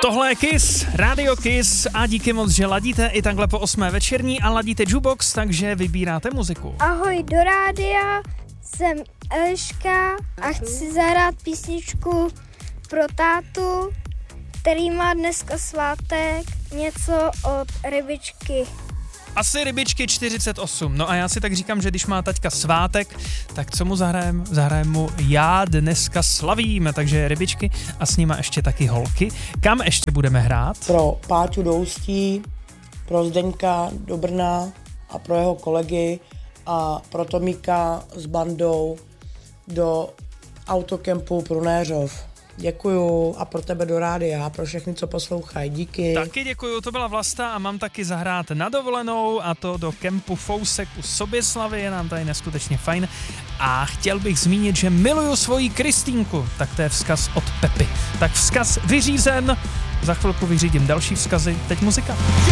Tohle je Kiss, Radio Kiss a díky moc, že ladíte i takhle po 8. večerní a ladíte Jukebox, takže vybíráte muziku. Ahoj do rádia, jsem Eliška a chci zahrát písničku pro tátu, který má dneska svátek, něco od Rybičky. Asi Rybičky 48, no a já si tak říkám, že když má taťka svátek, tak co mu zahrajem? Zahrajem mu Já dneska slavím, takže Rybičky a s nima ještě taky holky. Kam ještě budeme hrát? Pro Páťu do Ústí, pro Zdeňka do Brna a pro jeho kolegy a pro Tomíka s bandou do autokempu Prunéřov. Děkuju a pro tebe do rádia a pro všechny, co poslouchají. Díky. Taky děkuju, to byla Vlasta a mám taky zahrát na dovolenou a to do kempu Fousek u Soběslavy, je nám tady neskutečně fajn. A chtěl bych zmínit, že miluju svoji Kristýnku, tak to je vzkaz od Pepy. Tak vzkaz vyřízen, za chvilku vyřídím další vzkazy, teď muzika.